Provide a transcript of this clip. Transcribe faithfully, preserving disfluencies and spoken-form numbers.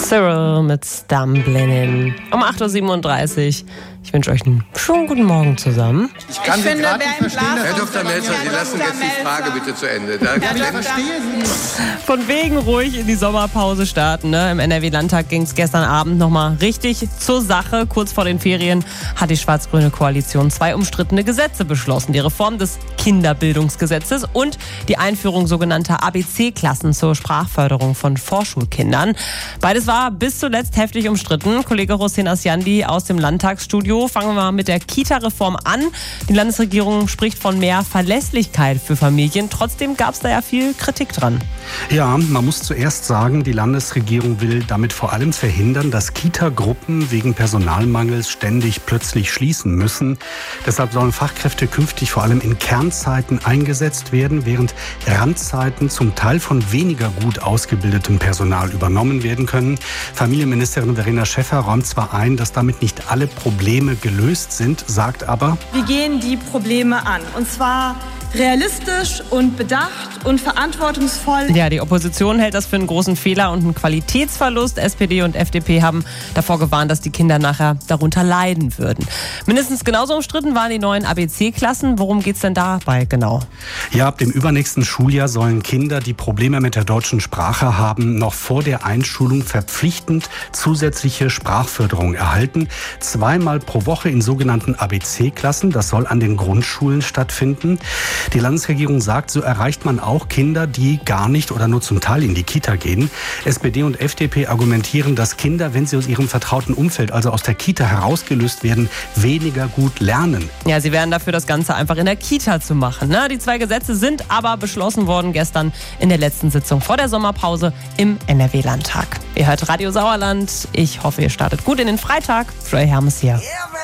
Cyril mit Stumbling um acht Uhr siebenunddreißig. Ich wünsche euch einen schönen guten Morgen zusammen. Ich kann ich Sie finde, gerade nicht verstehen. Herr Doktor Melzer, Sie lassen jetzt die Frage bitte zu Ende. Da Ja, ich verstehe Sie nicht. Von wegen ruhig in die Sommerpause starten. Ne? Im N R W-Landtag ging es gestern Abend nochmal richtig zur Sache. Kurz vor den Ferien hat die schwarz-grüne Koalition zwei umstrittene Gesetze beschlossen. Die Reform des Kinderbildungsgesetzes und die Einführung sogenannter A B C-Klassen zur Sprachförderung von Vorschulkindern. Beides war bis zuletzt heftig umstritten. Kollege Hossein Asjandi aus dem Landtagsstudio. Fangen wir mal mit der Kita-Reform an. Die Landesregierung spricht von mehr Verlässlichkeit für Familien. Trotzdem gab es da ja viel Kritik dran. Ja, man muss zuerst sagen, die Landesregierung will damit vor allem verhindern, dass Kita-Gruppen wegen Personalmangels ständig plötzlich schließen müssen. Deshalb sollen Fachkräfte künftig vor allem in Kernzeiten eingesetzt werden, während Randzeiten zum Teil von weniger gut ausgebildetem Personal übernommen werden können. Familienministerin Verena Schäffer räumt zwar ein, dass damit nicht alle Probleme gelöst sind, sagt aber: Wir gehen die Probleme an, und zwar realistisch und bedacht und verantwortungsvoll. Ja, die Opposition hält das für einen großen Fehler und einen Qualitätsverlust. S P D und F D P haben davor gewarnt, dass die Kinder nachher darunter leiden würden. Mindestens genauso umstritten waren die neuen A B C-Klassen. Worum geht's denn dabei genau? Ja, ab dem übernächsten Schuljahr sollen Kinder, die Probleme mit der deutschen Sprache haben, noch vor der Einschulung verpflichtend zusätzliche Sprachförderung erhalten. Zweimal pro Woche in sogenannten A B C-Klassen. Das soll an den Grundschulen stattfinden. Die Landesregierung sagt, so erreicht man auch Kinder, die gar nicht oder nur zum Teil in die Kita gehen. S P D und F D P argumentieren, dass Kinder, wenn sie aus ihrem vertrauten Umfeld, also aus der Kita herausgelöst werden, weniger gut lernen. Ja, sie wären dafür, das Ganze einfach in der Kita zu machen. Ne? Die zwei Gesetze sind aber beschlossen worden gestern in der letzten Sitzung vor der Sommerpause im N R W-Landtag. Ihr hört Radio Sauerland. Ich hoffe, ihr startet gut in den Freitag. Joy Hermes hier.